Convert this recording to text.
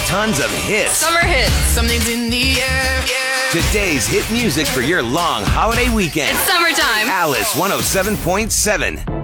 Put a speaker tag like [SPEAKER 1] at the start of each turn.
[SPEAKER 1] tons of hits.
[SPEAKER 2] Summer hits.
[SPEAKER 3] Something's in the air.
[SPEAKER 1] Today's hit music for your long holiday weekend.
[SPEAKER 2] It's summertime.
[SPEAKER 1] Alice 107.7.